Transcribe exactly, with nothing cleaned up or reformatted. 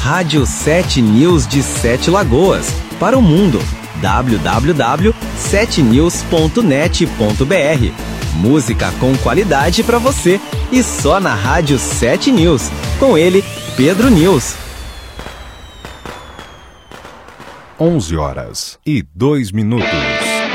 Rádio sete News de Sete Lagoas, para o mundo. w w w ponto sete news ponto net ponto b r. Música com qualidade para você e só na Rádio sete News. Com ele, Pedro News. onze horas e dois minutos.